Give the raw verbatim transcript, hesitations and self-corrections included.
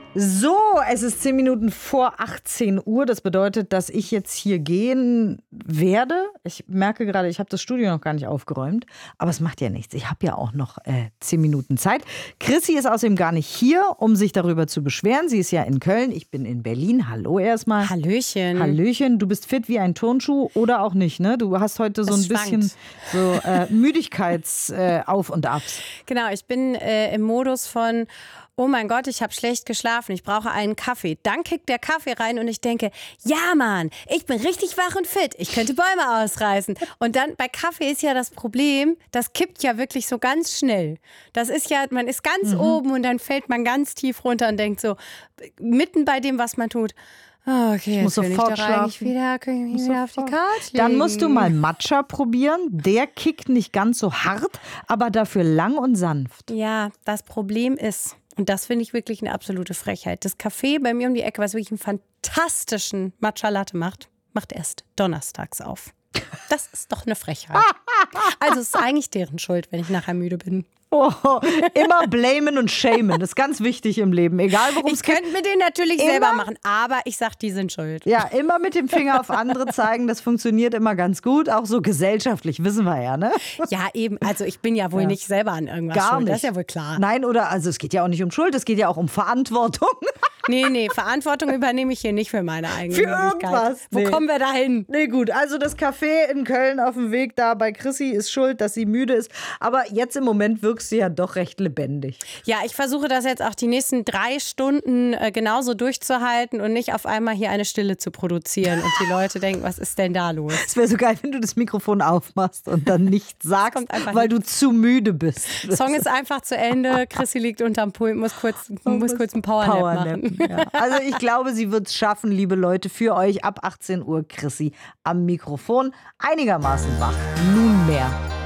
So, es ist zehn Minuten vor achtzehn Uhr. Das bedeutet, dass ich jetzt hier gehen werde. Ich merke gerade, ich habe das Studio noch gar nicht aufgeräumt. Aber es macht ja nichts. Ich habe ja auch noch äh, zehn Minuten Zeit. Chrissy ist außerdem gar nicht hier, um sich darüber zu beschweren. Sie ist ja in Köln. Ich bin in Berlin. Hallo erstmal. Hallöchen. Hallöchen. Du bist fit wie ein Turnschuh oder auch nicht, ne? Du hast heute so Es ein schwankt. bisschen so äh, Müdigkeits-Auf- äh, und Abs. Genau, ich bin äh, im Modus von, oh mein Gott, ich habe schlecht geschlafen, ich brauche einen Kaffee. Dann kickt der Kaffee rein und ich denke, ja Mann, ich bin richtig wach und fit, ich könnte Bäume ausreißen. Und dann bei Kaffee ist ja das Problem, das kippt ja wirklich so ganz schnell. Das ist ja, man ist ganz mhm. oben und dann fällt man ganz tief runter und denkt so, mitten bei dem, was man tut, oh, okay, ich muss jetzt bin sofort ich doch schlafen. eigentlich wieder, kann ich mich wieder auf die Couch legen. Dann musst du mal Matcha probieren. Der kickt nicht ganz so hart, aber dafür lang und sanft. Ja, das Problem ist, und das finde ich wirklich eine absolute Frechheit, das Café bei mir um die Ecke, was wirklich einen fantastischen Matcha Latte macht, macht erst donnerstags auf. Das ist doch eine Frechheit. Also es ist eigentlich deren Schuld, wenn ich nachher müde bin. Oh, immer blamen und shamen. Das ist ganz wichtig im Leben. Egal worum es Ich geht. könnte mir den natürlich Immer? selber machen, aber ich sag, die sind schuld. Ja, immer mit dem Finger auf andere zeigen, das funktioniert immer ganz gut. Auch so gesellschaftlich, wissen wir ja, ne? Ja, eben. Also ich bin ja wohl Ja. nicht selber an irgendwas Gar schuld. nicht. Das ist ja wohl klar. Nein, oder, also es geht ja auch nicht um Schuld, es geht ja auch um Verantwortung. Nee, nee, Verantwortung übernehme ich hier nicht für meine eigene Für Möglichkeit. irgendwas. Wo Nee. kommen wir da hin? Nee, gut, also das Café in Köln auf dem Weg da bei Chrissy ist schuld, dass sie müde ist. Aber jetzt im Moment wirkst du ja doch recht lebendig. Ja, ich versuche das jetzt auch die nächsten drei Stunden äh, genauso durchzuhalten und nicht auf einmal hier eine Stille zu produzieren und die Leute denken, was ist denn da los? Es wäre so geil, wenn du das Mikrofon aufmachst und dann nichts sagst, kommt einfach weil nicht. du zu müde bist. Song ist einfach zu Ende, Chrissy liegt unterm Pult, muss kurz, muss kurz einen Powernap machen. Powernap, ja. Also ich glaube, sie wird es schaffen, liebe Leute, für euch ab achtzehn Uhr Chrissy am Mikrofon. Einigermaßen wach, nunmehr.